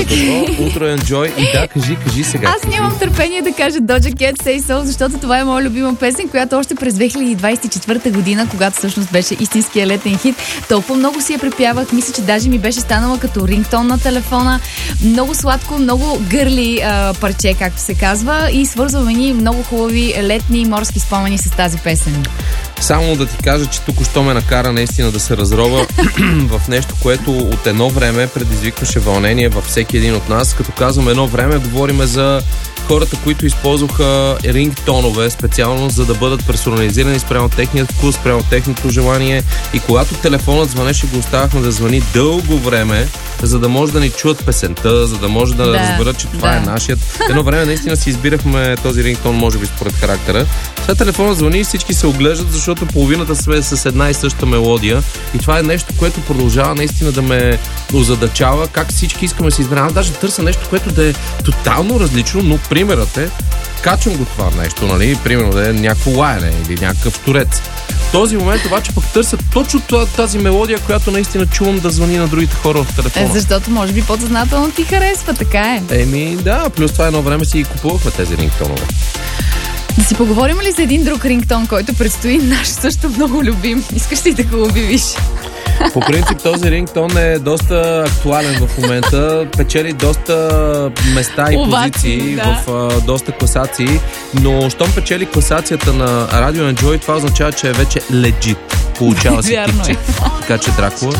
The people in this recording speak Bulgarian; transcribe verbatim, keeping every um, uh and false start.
Добро утро, Enjoy. И да, кажи, кажи сега. Аз нямам търпение да кажа Doja Cat Say So, защото това е моя любима песен, която още през две хиляди двадесет и четвърта година, когато всъщност беше истинския летен хит, толкова много си я препявах. Мисля, че даже ми беше станала като рингтон на телефона. Много сладко, много гърли а, парче, както се казва, и свързваме ни много хубави летни морски спомени с тази песен. Само да ти кажа, че тук-що ме накара наистина да се разрова в нещо, което от едно време предизвикваше вълнение във всеки един от нас. Като казвам едно време, говориме за хората, които използваха рингтонове специално, за да бъдат персонализирани спрямо техният вкус, спрямо техното желание. И когато телефонът звънеше, го оставахме да звъни дълго време, за да може да ни чуят песента, за да може да, да разберат, че това да. е нашият. Едно време наистина си избирахме този рингтон, може би според характера. Сега телефонът звъни и всички се оглеждат, защото половината сме с една и съща мелодия. И това е нещо, което продължава наистина да ме озадачава. Как всички искаме да се изберем. Аз даже търся нещо, което да е тотално различно, но примерът е, качвам го това нещо, нали? Примерно да е някакво лаяне или някакъв турец. В този момент обаче пък търся точно тази мелодия, която наистина чувам да звъни на другите хора в телефона. Е, защото може би подсъзнателно ти харесва, така е. Еми да, плюс това едно време си и купувахме тези рингтонове. Да си поговорим ли за един друг рингтон, който предстои, наш също много любим? Искаш ли да го обявиш? По принцип този рингтон е доста актуален в момента, печели доста места и Овации, позиции да. в а, доста класации, но щом печели класацията на Radio Enjoy, това означава, че е вече legit. Получава си типче. Така че, Дракула,